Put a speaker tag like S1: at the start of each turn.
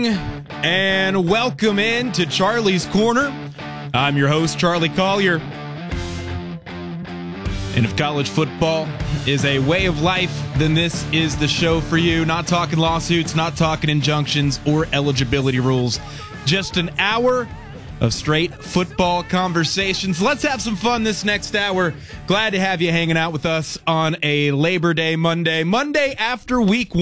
S1: And welcome in to Charlie's Corner. I'm your host, Charlie Collier. And if college football is a way of life, then this is the show for you. Not talking lawsuits, not talking injunctions or eligibility rules. Just an hour of straight football conversations. Let's have some fun this next hour. Glad to have you hanging out with us on a Labor Day Monday after week